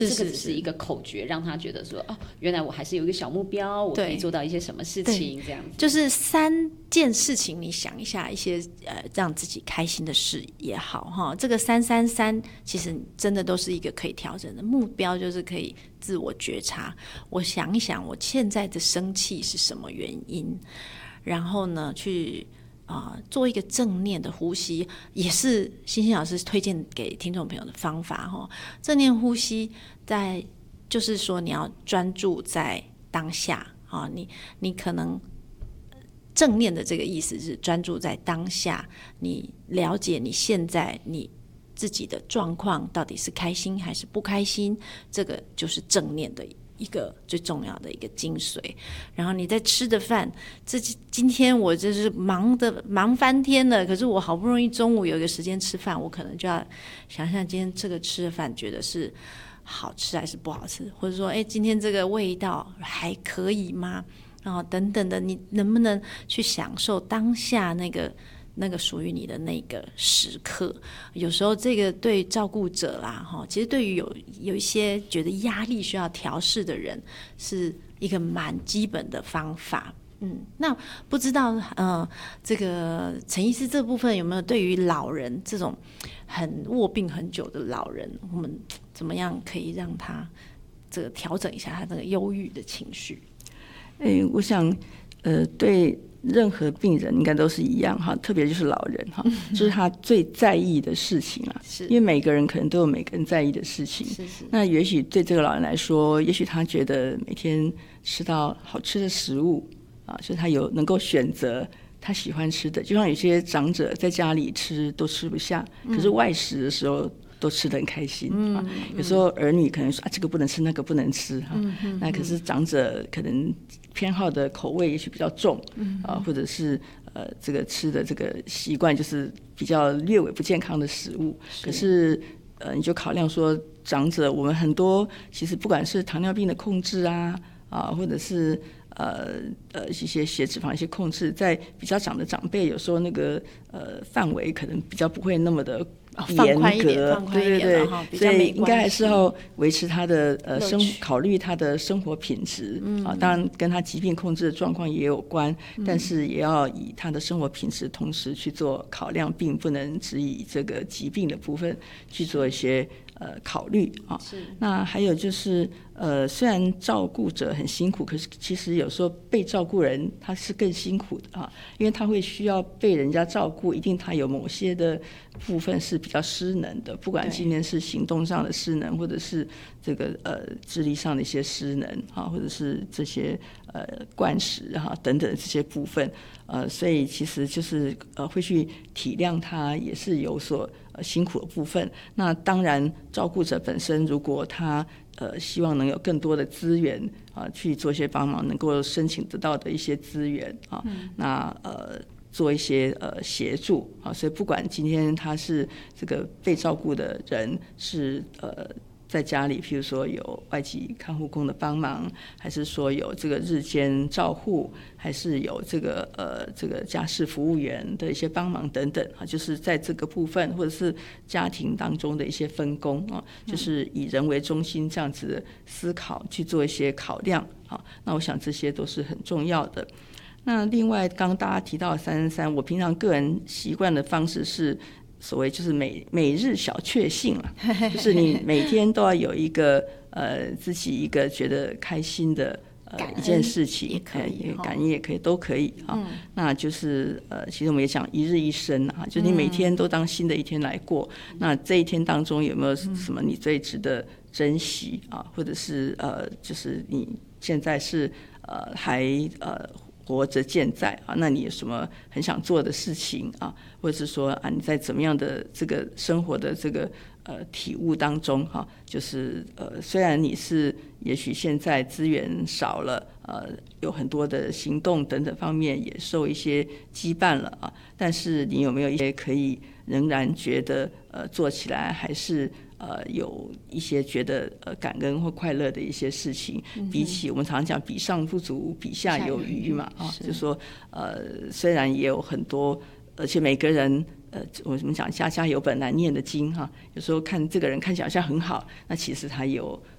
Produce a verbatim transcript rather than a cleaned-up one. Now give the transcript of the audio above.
这个只是一个口诀，让他觉得说哦，原来我还是有一个小目标，我可以做到一些什么事情，这样子。 就是三件事情，你想一下，一些呃让自己开心的事也好哈。这个三三三其实真的都是一个可以调整的目标，就是可以自我觉察。我想一想，我现在的生气是什么原因，然后呢去。呃、做一个正念的呼吸，也是欣欣老师推荐给听众朋友的方法哈。正念呼吸在就是说你要专注在当下啊，你你可能正念的这个意思是专注在当下，你了解你现在你自己的状况到底是开心还是不开心，这个就是正念的一个最重要的一个精髓。然后你在吃的饭，这今天我就是忙的忙翻天了，可是我好不容易中午有一个时间吃饭，我可能就要想想今天这个吃的饭觉得是好吃还是不好吃，或者说哎，今天这个味道还可以吗？然后等等的，你能不能去享受当下那个那个属于你的那个时刻？有时候这个对照顾者啦，其实对于有有一些觉得压力需要调适的人，是一个蛮基本的方法。嗯，那不知道呃，这个陈医师这部分有没有对于老人这种很卧病很久的老人，我们怎么样可以让他这个调整一下他那个忧郁的情绪？ 欸、我想呃，对任何病人应该都是一样哈，特别就是老人哈，就是他最在意的事情啊。 是， 因为每个人可能都有每个人在意的事情。 是是。 那也许对这个老人来说，也许他觉得每天吃到好吃的食物啊，就是他有能够选择他喜欢吃的，就像有些长者在家里吃都吃不下，可是外食的时候都吃得很开心、嗯啊、有时候儿女可能说啊，这个不能吃那个不能吃、啊嗯嗯、那可是长者可能偏好的口味也许比较重、嗯啊、或者是呃这个吃的这个习惯就是比较略微不健康的食物，是可是呃你就考量说长者我们很多其实不管是糖尿病的控制啊啊或者是呃呃一些血脂肪一些控制，在比较长的长辈有时候那个呃范围可能比较不会那么的严格，对对对，所以应该还是要维持他的呃生考虑他的生活品质、嗯、啊，当然跟他疾病控制的状况也有关、嗯，但是也要以他的生活品质同时去做考量，并不能只以这个疾病的部分去做一些呃考虑啊。是。那还有就是呃，虽然照顾者很辛苦，可是其实有时候被照顾人他是更辛苦的啊，因为他会需要被人家照顾，一定他有某些的部分是比较失能的，不管今天是行动上的失能，或者是这个呃智力上的一些失能啊，或者是这些呃灌食哈、啊、等等这些部分，呃，所以其实就是呃会去体谅他也是有所呃辛苦的部分。那当然，照顾者本身如果他呃希望能有更多的资源啊去做一些帮忙，能够申请得到的一些资源啊，嗯、那呃。做一些呃协助啊，所以不管今天他是这个被照顾的人是呃在家里，譬如说有外籍看护工的帮忙，还是说有这个日间照护，还是有这个呃这个家事服务员的一些帮忙等等啊，就是在这个部分或者是家庭当中的一些分工啊，就是以人为中心这样子的思考去做一些考量啊，那我想这些都是很重要的。那另外刚刚大家提到三三三，我平常个人习惯的方式是所谓就是每每日小确幸了，就是你每天都要有一个呃自己一个觉得开心的呃一件事情， 也可以、 呃、感恩也可以都可以啊、嗯。那就是呃其实我们也讲一日一生啊，就是你每天都当新的一天来过、嗯、那这一天当中有没有什么你最值得珍惜啊，或者是呃就是你现在是呃还呃活着健在啊，那你有什么很想做的事情啊？或者是说啊，你在怎么样的这个生活的这个呃体悟当中哈、啊，就是呃虽然你是也许现在资源少了，呃有很多的行动等等方面也受一些羁绊了啊，但是你有没有一些可以仍然觉得呃做起来还是呃，有一些觉得呃感恩或快乐的一些事情，嗯、比起我们常常讲比上不足，比下有余嘛啊，就说呃虽然也有很多，而且每个人呃我们讲家家有本难念的经哈、啊，有时候看这个人看起来好像很好，那其实他有